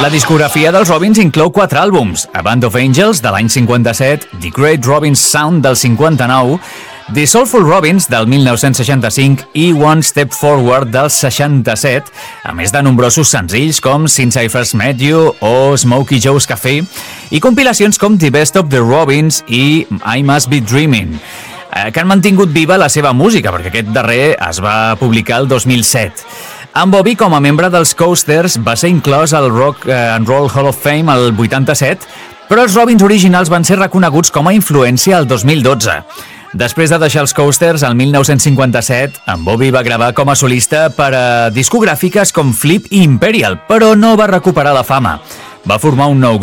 La discografia dels Robins inclou 4 àlbums: A Band of Angels, de l'any 57, The Great Robins Sound, del 59, The Soulful Robins, del 1965 i One Step Forward, del 67, a més de nombrosos senzills com Since I First Met You o Smokey Joe's Café, i compilacions com The Best of the Robins i I Must Be Dreaming, que han mantingut viva la seva música, perquè aquest darrer es va publicar el 2007. En Bobby, com a membre dels Coasters, va ser inclòs al Rock and Roll Hall of Fame el 87, però els Robins originals van ser reconeguts com a influència el 2012. Després de deixar els Coasters, el 1957, en Bobby va gravar com a solista per a discogràfiques com Flip i Imperial, però no va recuperar la fama. Va formar un nou grup